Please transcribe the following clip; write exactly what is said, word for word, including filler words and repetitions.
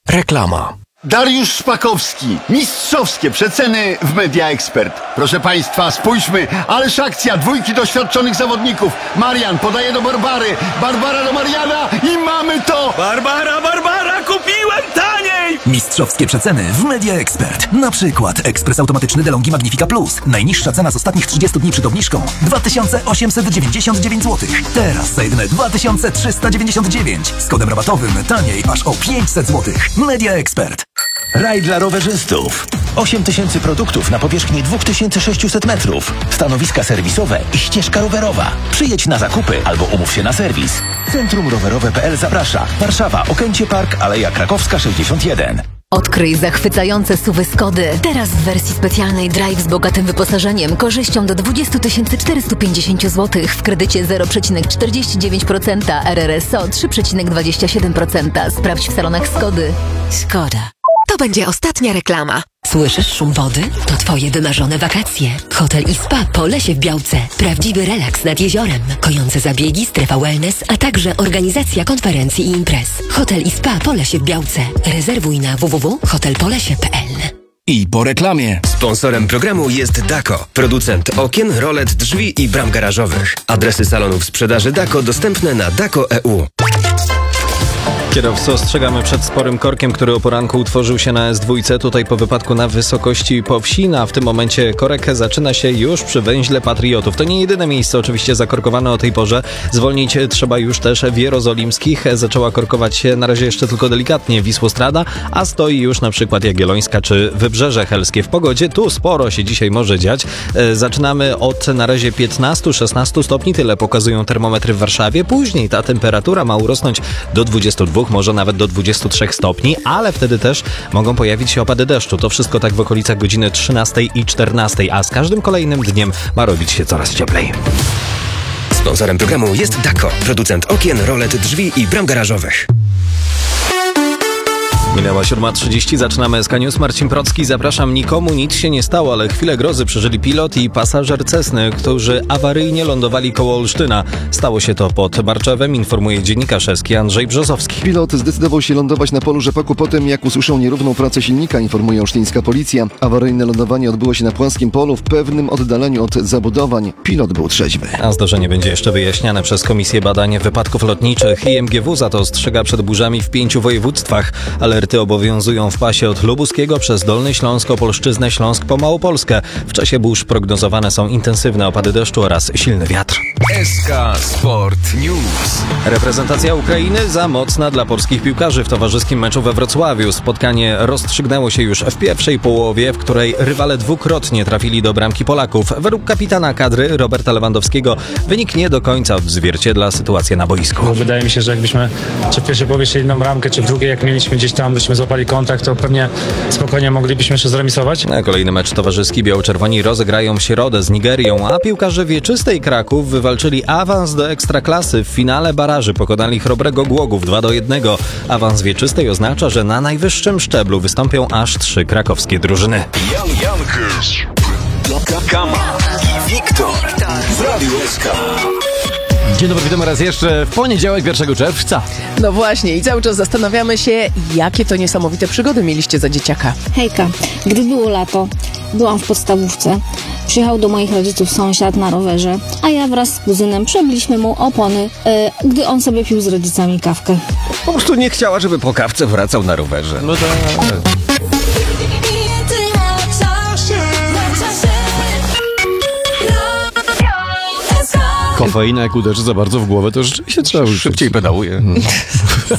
Reklama. Dariusz Szpakowski. Mistrzowskie przeceny w Media Expert. Proszę Państwa, spójrzmy, ależ akcja dwójki doświadczonych zawodników. Marian podaje do Barbary, Barbara do Mariana i mamy to! Barbara, Barbara, kupiłem taniej! Mistrzowskie przeceny w Media Expert. Na przykład ekspres automatyczny DeLonghi Magnifica Plus. Najniższa cena z ostatnich trzydziestu dni przed obniżką dwa tysiące osiemset dziewięćdziesiąt dziewięć złotych. Teraz za jedyne dwa tysiące trzysta dziewięćdziesiąt dziewięć. Z kodem rabatowym taniej aż o pięćset złotych. Media Expert. Raj dla rowerzystów. osiem tysięcy produktów na powierzchni dwa tysiące sześćset metrów. Stanowiska serwisowe i ścieżka rowerowa. Przyjedź na zakupy albo umów się na serwis. Centrum Rowerowe kropka p l zaprasza. Warszawa, Okęcie Park, Aleja Krakowska sześćdziesiąt jeden. Odkryj zachwycające suwy Skody. Teraz w wersji specjalnej Drive z bogatym wyposażeniem, korzyścią do dwadzieścia tysięcy czterysta pięćdziesiąt złotych, w kredycie zero przecinek czterdzieści dziewięć procent, R R S O trzy przecinek dwadzieścia siedem procent. Sprawdź w salonach Skody. Skoda. To będzie ostatnia reklama. Słyszysz szum wody? To twoje wymarzone wakacje. Hotel i spa po Lesie w Białce. Prawdziwy relaks nad jeziorem. Kojące zabiegi, strefa wellness, a także organizacja konferencji i imprez. Hotel i spa po Lesie w Białce. Rezerwuj na w w w kropka hotel polesie kropka p l. I po reklamie. Sponsorem programu jest Dako, producent okien, rolet, drzwi i bram garażowych. Adresy salonów sprzedaży Dako dostępne na dako kropka e u. Kierowcy, ostrzegamy przed sporym korkiem, który o poranku utworzył się na S dwa. Tutaj po wypadku na wysokości Powsina. W tym momencie korek zaczyna się już przy węźle Patriotów. To nie jedyne miejsce oczywiście zakorkowane o tej porze. Zwolnić trzeba już też w Jerozolimskich. Zaczęła korkować się na razie jeszcze tylko delikatnie Wisłostrada, a stoi już na przykład Jagiellońska czy Wybrzeże Helskie. W pogodzie tu sporo się dzisiaj może dziać. Zaczynamy od na razie piętnaście do szesnastu stopni. Tyle pokazują termometry w Warszawie. Później ta temperatura ma urosnąć do dwudziestu dwóch, może nawet do dwudziestu trzech stopni, ale wtedy też mogą pojawić się opady deszczu. To wszystko tak w okolicach godziny trzynastej i czternastej, a z każdym kolejnym dniem ma robić się coraz cieplej. Sponsorem programu jest Dako, producent okien, rolet, drzwi i bram garażowych. Minęła siódma trzydzieści, zaczynamy S K News. Marcin Procki, zapraszam. Nikomu nic się nie stało, ale chwilę grozy przeżyli pilot i pasażer Cessny, którzy awaryjnie lądowali koło Olsztyna. Stało się to pod Barczewem, informuje dziennikarz eski Andrzej Brzozowski. Pilot zdecydował się lądować na polu rzepaku po tym, jak usłyszał nierówną pracę silnika, informuje olsztyńska policja. Awaryjne lądowanie odbyło się na płaskim polu w pewnym oddaleniu od zabudowań. Pilot był trzeźwy. A zdarzenie będzie jeszcze wyjaśniane przez Komisję Badań Wypadków Lotniczych. I M G W za to ostrzega przed burzami w pięciu województwach. Alerty obowiązują w pasie od Lubuskiego przez Dolny Śląsk, Opolszczyznę, Śląsk po Małopolskę. W czasie burz prognozowane są intensywne opady deszczu oraz silny wiatr. S K Sport News. Reprezentacja Ukrainy za mocna dla polskich piłkarzy w towarzyskim meczu we Wrocławiu. Spotkanie rozstrzygnęło się już w pierwszej połowie, w której rywale dwukrotnie trafili do bramki Polaków. Według kapitana kadry Roberta Lewandowskiego wynik nie do końca odzwierciedla sytuację na boisku. Bo wydaje mi się, że jakbyśmy czy w pierwszej połowie jeszcze jedną bramkę, czy w drugiej, jak mieliśmy gdzieś tam, byśmy złapali kontakt, to pewnie spokojnie moglibyśmy jeszcze zremisować. Kolejny mecz towarzyski biało-czerwoni rozegrają w środę z Nigerią, a piłkarze Wieczystej Kraków wywalczyli awans do Ekstraklasy. W finale baraży pokonali Chrobrego Głogów dwa do jednego. Awans Wieczystej oznacza, że na najwyższym szczeblu wystąpią aż trzy krakowskie drużyny. Jan Jankers, Kama i Wiktor w Radiu S K. Dzień dobry, witamy raz jeszcze w poniedziałek, pierwszego czerwca. No właśnie i cały czas zastanawiamy się, jakie to niesamowite przygody mieliście za dzieciaka. Hejka, gdy było lato, byłam w podstawówce, przyjechał do moich rodziców sąsiad na rowerze, a ja wraz z kuzynem przebiliśmy mu opony, e, gdy on sobie pił z rodzicami kawkę. Po prostu nie chciała, żeby po kawce wracał na rowerze. No tak. Kofeina jak uderzy za bardzo w głowę, to rzeczywiście trzeba już szybciej pedałuje.